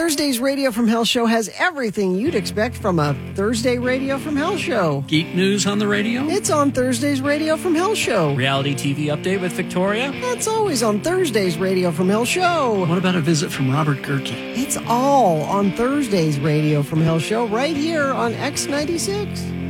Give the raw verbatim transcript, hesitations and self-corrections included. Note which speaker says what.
Speaker 1: Thursday's Radio from Hell show has everything you'd expect from a Thursday Radio from Hell show.
Speaker 2: Geek news on the radio?
Speaker 1: It's on Thursday's Radio from Hell show.
Speaker 2: Reality T V update with Victoria?
Speaker 1: That's always on Thursday's Radio from Hell show.
Speaker 2: What about a visit from Robert Gerke?
Speaker 1: It's all on Thursday's Radio from Hell show right here on X ninety-six.